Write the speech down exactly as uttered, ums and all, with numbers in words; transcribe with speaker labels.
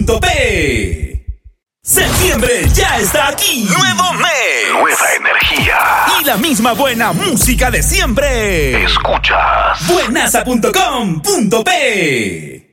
Speaker 1: punto pe. Septiembre ya está aquí. Nuevo mes.
Speaker 2: Nueva energía.
Speaker 1: Y la misma buena música de siempre.
Speaker 2: Escuchas
Speaker 1: buenaza punto com punto pe.